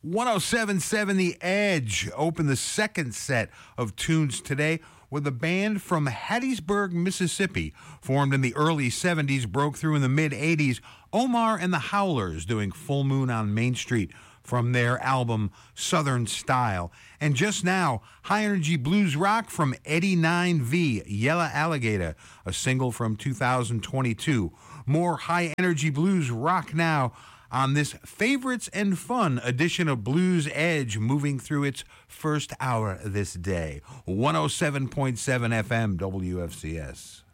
107.7 The Edge opened the second set of tunes today with a band from Hattiesburg, Mississippi. Formed in the early 70s, broke through in the mid-80s. Omar and the Howlers doing Full Moon on Main Street from their album Southern Style. And just now, high-energy blues rock from Eddie 9V, Yellow Alligator, a single from 2022. More high-energy blues rock now on this Favorites and Fun edition of Blues Edge, moving through its first hour this day. 107.7 FM WFCS.